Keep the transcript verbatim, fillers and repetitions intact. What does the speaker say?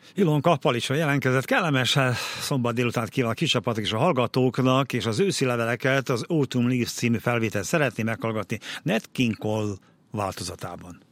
Ilon Kappal is a jelentkezett. Kellemes szombat délután kívánok a kiscsapatok és a hallgatóknak, és az őszi leveleket, az Autumn Leaves című felvételt szeretném meghallgatni Nat King Cole változatában.